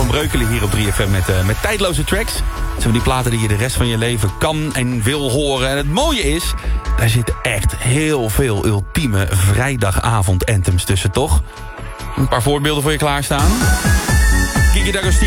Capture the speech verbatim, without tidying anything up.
van Breukelen hier op drie F M met, uh, met tijdloze tracks. Dat zijn van die platen die je de rest van je leven kan en wil horen. En het mooie is, daar zitten echt heel veel ultieme vrijdagavond anthems tussen, toch? Een paar voorbeelden voor je klaarstaan. Kiki D'Agostino.